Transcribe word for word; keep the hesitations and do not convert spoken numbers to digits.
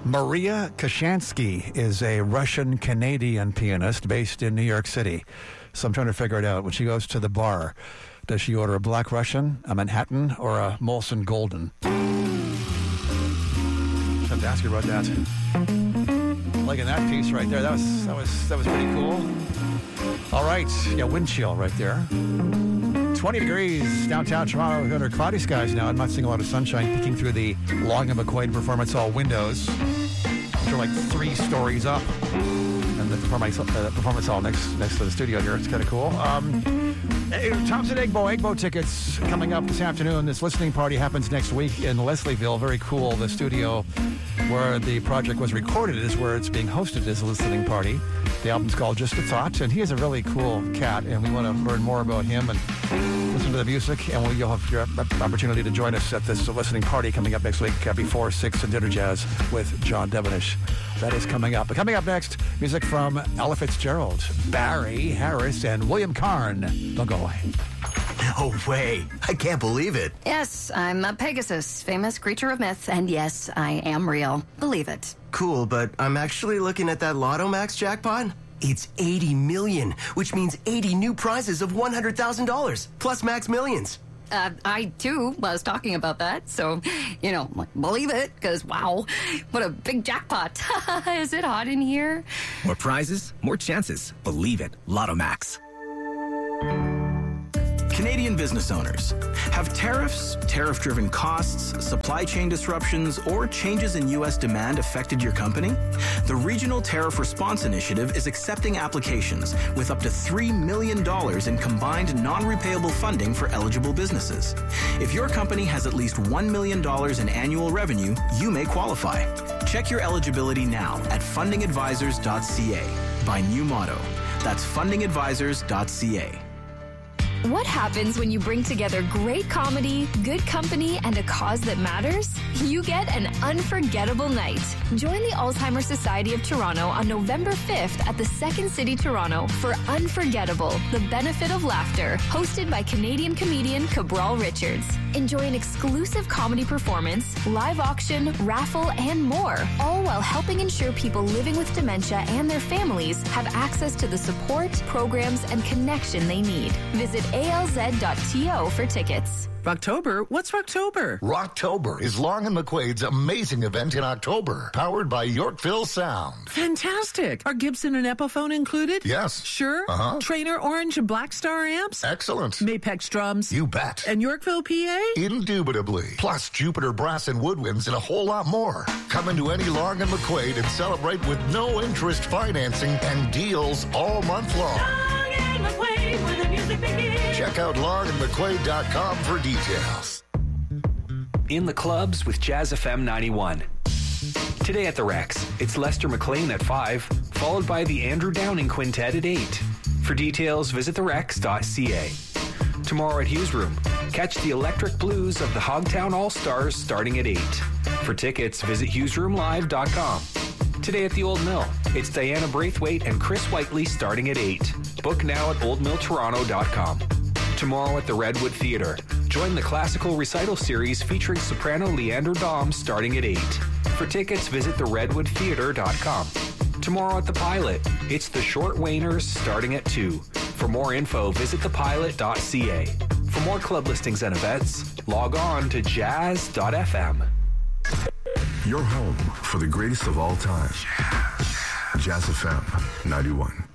Maria Kashansky is a Russian-Canadian pianist based in New York City. So I'm trying to figure it out. When she goes to the bar, does she order a Black Russian, a Manhattan, or a Molson Golden? I have to ask you about that. Liking that piece right there. That was that was that was pretty cool. All right, yeah, wind chill right there. twenty degrees downtown Toronto. We're under cloudy skies now. I'm not seeing a lot of sunshine peeking through the Long and McQuaid Performance Hall windows, which are like three stories up. And the performance, uh, performance hall next next to the studio here. It's kind of cool. Um, Thompson Egbo, Egbo tickets coming up this afternoon. This listening party happens next week in Leslieville. Very cool. The studio where the project was recorded is where it's being hosted as a listening party. The album's called Just a Thought, and he is a really cool cat, and we want to learn more about him and listen to the music, and we'll, you'll have your opportunity to join us at this listening party coming up next week uh, before six and Dinner Jazz with John Devonish. That is coming up. But coming up next, music from Ella Fitzgerald, Barry Harris, and William Karn. Don't go away. No way. I can't believe it. Yes, I'm a Pegasus, famous creature of myth, and yes, I am real. Believe it. Cool, but I'm actually looking at that Lotto Max jackpot. It's eighty million, which means eighty new prizes of one hundred thousand dollars, plus Max Millions. Uh, I, too, was talking about that, so, you know, believe it, because, wow, what a big jackpot. Is it hot in here? More prizes, more chances. Believe it. Lotto Max. Canadian business owners. Have tariffs, tariff-driven costs, supply chain disruptions, or changes in U S demand affected your company? The Regional Tariff Response Initiative is accepting applications with up to three million dollars in combined non-repayable funding for eligible businesses. If your company has at least one million dollars in annual revenue, you may qualify. Check your eligibility now at funding advisors dot c a by New Motto. That's funding advisors dot c a. What happens when you bring together great comedy, good company, and a cause that matters? You get an unforgettable night. Join the Alzheimer's Society of Toronto on November fifth at the Second City Toronto for Unforgettable, the Benefit of Laughter, hosted by Canadian comedian Cabral Richards. Enjoy an exclusive comedy performance, live auction, raffle, and more, all while helping ensure people living with dementia and their families have access to the support, programs, and connection they need. Visit A L Z dot T O for tickets. Rocktober? What's Rocktober? Rocktober is Long and McQuaid's amazing event in October, powered by Yorkville Sound. Fantastic. Are Gibson and Epiphone included? Yes. Sure? Uh-huh. Trainer Orange and Black Star amps? Excellent. Mapex drums? You bet. And Yorkville P A? Indubitably. Plus Jupiter Brass and Woodwinds and a whole lot more. Come into any Long and McQuaid and celebrate with no interest financing and deals all month long. Long and McQuaid, where the music begins. Check out long and mcquaid dot com for details. In the clubs with Jazz F M ninety-one. Today at the Rex, it's Lester McLean at five, followed by the Andrew Downing Quintet at eight. For details, visit the rex dot c a. Tomorrow at Hughes Room, catch the electric blues of the Hogtown All-Stars starting at eight. For tickets, visit hughes room live dot com. Today at the Old Mill, it's Diana Braithwaite and Chris Whiteley starting at eight. Book now at old mill toronto dot com. Tomorrow at the Redwood Theatre, join the classical recital series featuring soprano Leander Dom starting at eight. For tickets, visit the redwood theatre dot com. Tomorrow at the Pilot, it's the Short Wainers starting at two. For more info, visit the pilot dot c a. For more club listings and events, log on to jazz dot f m. Your home for the greatest of all time. Jazz F M ninety-one.